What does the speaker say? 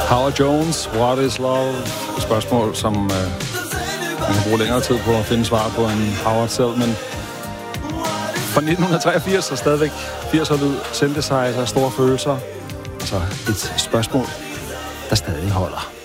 Howard Jones, What is Love? Et spørgsmål, som man kan bruge længere tid på at finde svar på en Howard selv, men fra 1983 og stadigvæk 80'er-lyd, synthesizer, store følelser. Altså et spørgsmål, der stadig holder.